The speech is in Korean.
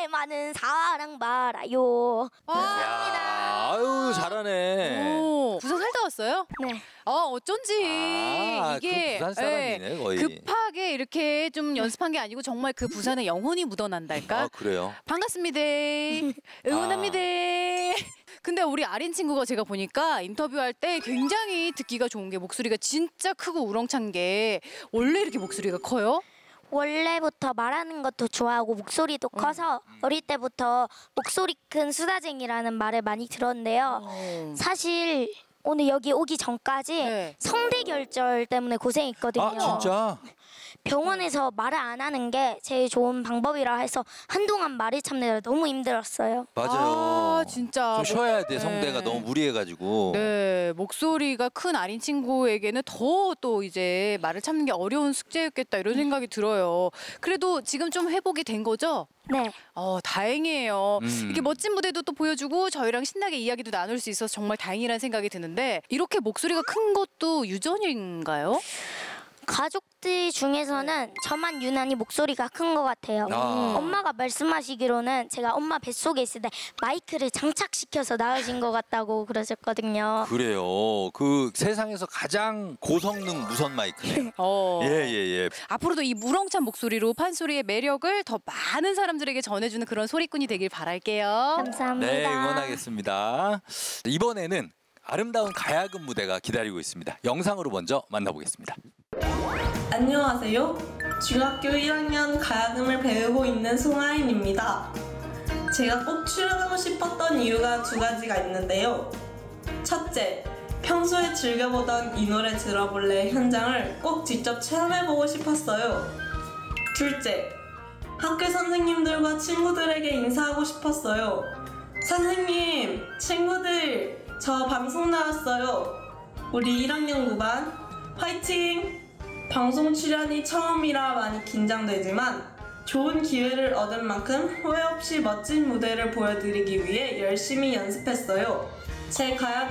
많은 사랑 바라요. 야, 아유 잘하네. 오, 부산 살다 왔어요? 네. 어쩐지 이게 그 부산 사람이네 거의. 급하게 이렇게 좀 연습한 게 아니고 정말 그 부산의 영혼이 묻어난달까? 아 그래요? 반갑습니다. 응원합니다. 근데 우리 아린 친구가 제가 보니까 인터뷰할 때 굉장히 듣기가 좋은 게 목소리가 진짜 크고 우렁찬 게 원래 이렇게 목소리가 커요? 원래부터 말하는 것도 좋아하고 목소리도 커서 어릴 때부터 목소리 큰 수다쟁이라는 말을 많이 들었는데요. 사실 오늘 여기 오기 전까지 네. 성대 결절 때문에 고생했거든요. 아 진짜? 병원에서 말을 안 하는 게 제일 좋은 방법이라 해서 한동안 말을 참느라 너무 힘들었어요. 맞아요. 아, 진짜. 좀 쉬어야 돼. 네. 성대가 너무 무리해가지고. 네, 목소리가 큰 아린 친구에게는 더 또 이제 말을 참는 게 어려운 숙제였겠다 이런 생각이 들어요. 그래도 지금 좀 회복이 된 거죠? 네. 다행이에요. 이렇게 멋진 무대도 또 보여주고 저희랑 신나게 이야기도 나눌 수 있어서 정말 다행이라는 생각이 드는데 이렇게 목소리가 큰 것도 유전인가요? 가족들 중에서는 저만 유난히 목소리가 큰 것 같아요. 엄마가 말씀하시기로는 제가 엄마 뱃속에 있을 때 마이크를 장착시켜서 낳으신 것 같다고 그러셨거든요. 그래요. 그 세상에서 가장 고성능 무선 마이크네요. 예. 앞으로도 이 무렁찬 목소리로 판소리의 매력을 더 많은 사람들에게 전해주는 그런 소리꾼이 되길 바랄게요. 감사합니다. 네, 응원하겠습니다. 이번에는 아름다운 가야금 무대가 기다리고 있습니다. 영상으로 먼저 만나보겠습니다. 안녕하세요. 중학교 1학년 가야금을 배우고 있는 송하인입니다. 제가 꼭 출연하고 싶었던 이유가 두 가지가 있는데요. 첫째, 평소에 즐겨보던 이 노래 들어볼래 현장을 꼭 직접 체험해보고 싶었어요. 둘째, 학교 선생님들과 친구들에게 인사하고 싶었어요. 선생님, 친구들, 저 방송 나왔어요. 우리 1학년 9반 화이팅! 방송 출연이 처음이라 많이 긴장되지만 좋은 기회를 얻은 만큼 후회 없이 멋진 무대를 보여드리기 위해 열심히 연습했어요. 제 가야금